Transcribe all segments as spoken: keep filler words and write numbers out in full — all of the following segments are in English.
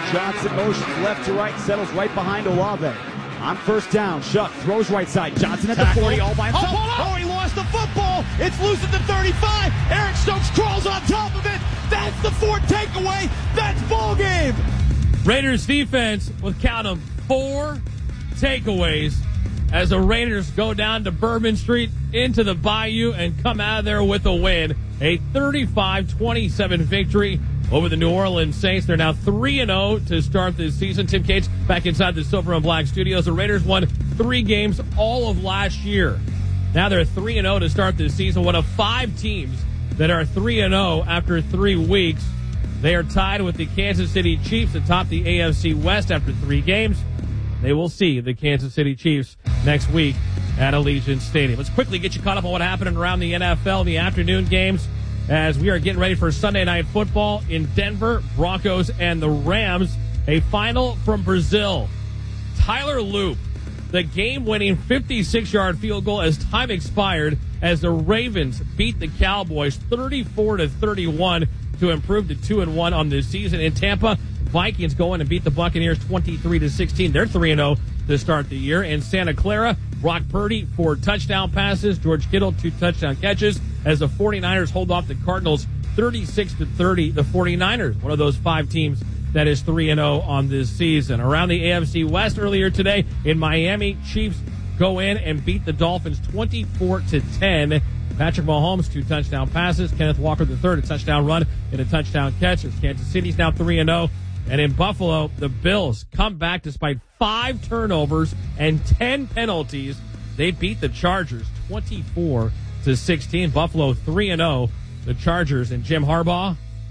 Johnson motions left to right, settles right behind Olave. On first down, Shuck throws right side. Johnson at the forty, all by himself. Oh, oh, he lost the football. It's loose at the thirty-five. Eric Stokes crawls on top of it. That's the fourth takeaway. That's ball game. Raiders defense with, count them, four takeaways as the Raiders go down to Bourbon Street into the Bayou and come out of there with a win. A thirty-five twenty-seven victory over the New Orleans Saints. They're now three and oh to start this season. Tim Cates back inside the Silver and Black studios. The Raiders won three games all of last year. Now they're three and oh to start this season. One of five teams that are three and oh after three weeks. They are tied with the Kansas City Chiefs atop the A F C West after three games. They will see the Kansas City Chiefs next week at Allegiant Stadium. Let's quickly get you caught up on what happened around the N F L in the afternoon games as we are getting ready for Sunday Night Football in Denver, Broncos and the Rams. A final from Brazil. Tyler Loop, the game-winning fifty-six-yard field goal as time expired as the Ravens beat the Cowboys thirty-four to thirty-one to improve to two and one on this season. In Tampa, Vikings go in and beat the Buccaneers twenty-three to sixteen. They're three and oh to start the year. In Santa Clara, Brock Purdy, four touchdown passes. George Kittle, two touchdown catches as the 49ers hold off the Cardinals thirty-six to thirty. The 49ers, one of those five teams that is three and oh on this season. Around the A F C West earlier today in Miami, Chiefs go in and beat the Dolphins twenty-four to ten. Patrick Mahomes, two touchdown passes. Kenneth Walker the third, a touchdown run and a touchdown catch. As Kansas City's now three and oh. And in Buffalo, the Bills come back despite five turnovers and ten penalties. They beat the Chargers twenty-four to sixteen. Buffalo three and oh. The Chargers and Jim Harbaugh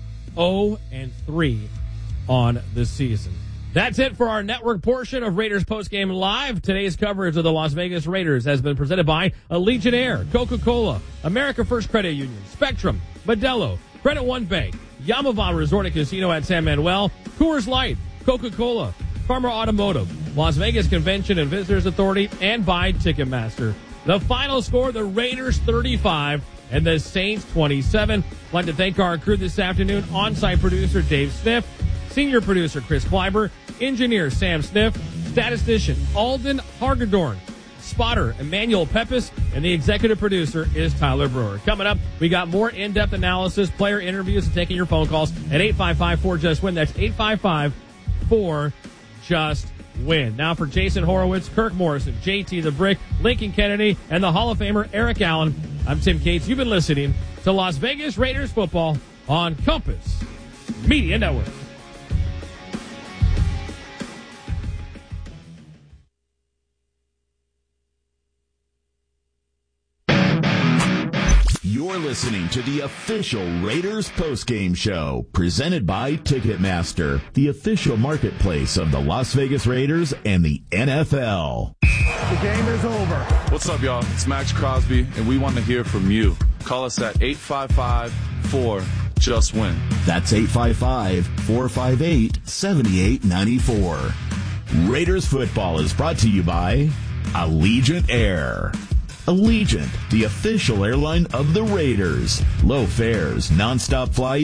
oh and three on the season. That's it for our network portion of Raiders Postgame Live. Today's coverage of the Las Vegas Raiders has been presented by Allegiant Air, Coca-Cola, America First Credit Union, Spectrum, Modelo, Credit One Bank, Yamava Resort and Casino at San Manuel, Coors Light, Coca-Cola, Farmer Automotive, Las Vegas Convention and Visitors Authority, and by Ticketmaster. The final score, the Raiders thirty-five and the Saints twenty-seven. I'd like to thank our crew this afternoon, on-site producer Dave Sniff, senior producer Chris Kleiber, engineer Sam Sniff, statistician Alden Hargadorn, spotter Emmanuel Pepis, and the executive producer is Tyler Brewer. Coming up, we got more in-depth analysis, player interviews, and taking your phone calls at eight five five, four, just win. That's eight five five, four, just win. Now for Jason Horowitz, Kirk Morrison, J T the Brick, Lincoln Kennedy, and the Hall of Famer Eric Allen, I'm Tim Cates. You've been listening to Las Vegas Raiders football on Compass Media Network. You're listening to the official Raiders postgame show, presented by Ticketmaster, the official marketplace of the Las Vegas Raiders and the N F L. The game is over. What's up, y'all? It's Max Crosby, and we want to hear from you. Call us at eight five five, four, just win. That's eight five five, four five eight, seven eight nine four. Raiders football is brought to you by Allegiant Air. Allegiant, the official airline of the Raiders. Low fares, nonstop flights.